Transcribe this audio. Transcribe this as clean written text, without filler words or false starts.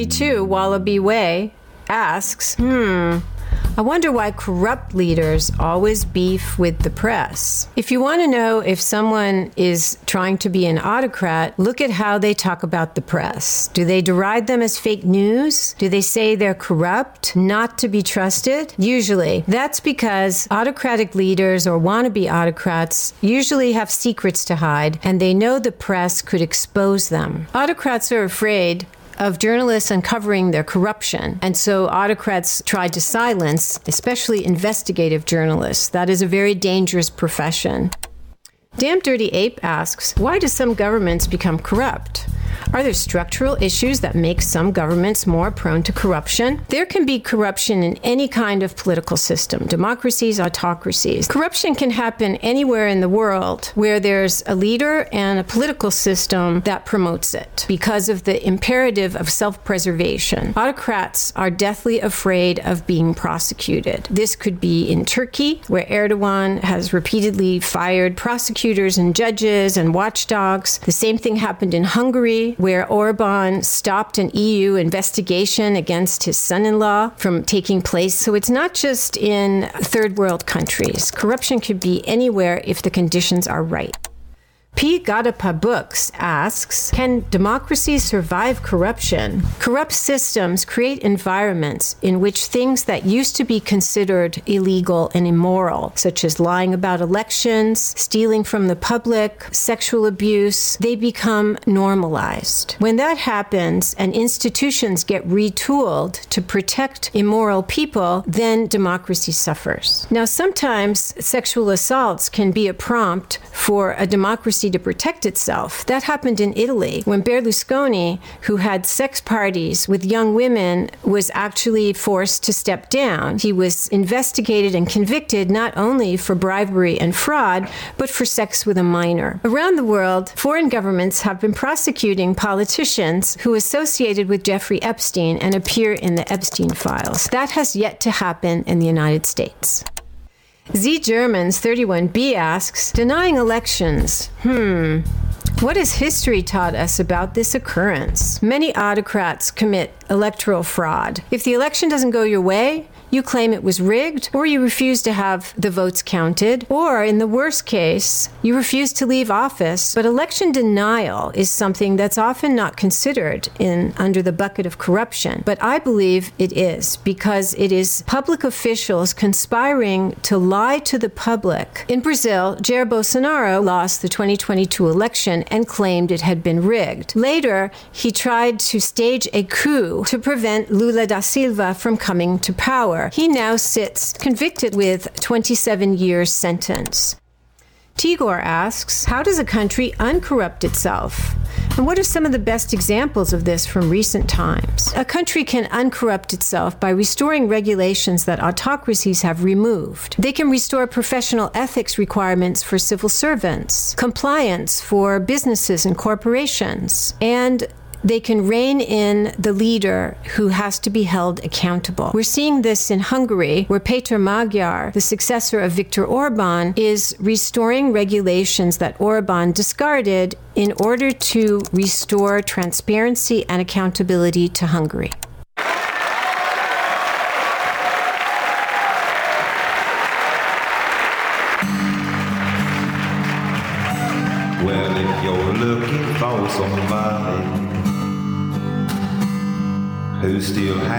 32, Wallaby Way, asks, I wonder why corrupt leaders always beef with the press. If you want to know if someone is trying to be an autocrat, look at how they talk about the press. Do they deride them as fake news? Do they say they're corrupt, not to be trusted? Usually. That's because autocratic leaders or wannabe autocrats usually have secrets to hide, and they know the press could expose them. Autocrats are afraid of journalists uncovering their corruption. And so autocrats tried to silence, especially investigative journalists. That is a very dangerous profession. Damn Dirty Ape asks, why do some governments become corrupt? Are there structural issues that make some governments more prone to corruption? There can be corruption in any kind of political system, democracies, autocracies. Corruption can happen anywhere in the world where there's a leader and a political system that promotes it because of the imperative of self-preservation. Autocrats are deathly afraid of being prosecuted. This could be in Turkey, where Erdogan has repeatedly fired prosecutors and judges and watchdogs. The same thing happened in Hungary, where Orban stopped an EU investigation against his son-in-law from taking place. So it's not just in third world countries. Corruption could be anywhere if the conditions are right. P. Gadapa Books asks, can democracy survive corruption? Corrupt systems create environments in which things that used to be considered illegal and immoral, such as lying about elections, stealing from the public, sexual abuse, they become normalized. When that happens and institutions get retooled to protect immoral people, then democracy suffers. Now, sometimes sexual assaults can be a prompt for a democracy to protect itself. That happened in Italy when Berlusconi, who had sex parties with young women, was actually forced to step down. He was investigated and convicted not only for bribery and fraud, but for sex with a minor. Around the world, foreign governments have been prosecuting politicians who associated with Jeffrey Epstein and appear in the Epstein files. That has yet to happen in the United States. Z Germans 31B asks, denying elections. What has history taught us about this occurrence? Many autocrats commit electoral fraud. If the election doesn't go your way, you claim it was rigged, or you refuse to have the votes counted, or in the worst case, you refuse to leave office. But election denial is something that's often not considered under the bucket of corruption. But I believe it is, because it is public officials conspiring to lie to the public. In Brazil, Jair Bolsonaro lost the 2022 election and claimed it had been rigged. Later, he tried to stage a coup to prevent Lula da Silva from coming to power. He now sits convicted with 27 years sentence. Tigor asks, how does a country uncorrupt itself? And what are some of the best examples of this from recent times? A country can uncorrupt itself by restoring regulations that autocracies have removed. They can restore professional ethics requirements for civil servants, compliance for businesses and corporations, and they can rein in the leader who has to be held accountable. We're seeing this in Hungary, where Péter Magyar, the successor of Viktor Orban, is restoring regulations that Orban discarded in order to restore transparency and accountability to Hungary. Well, if you're looking for somebody who still has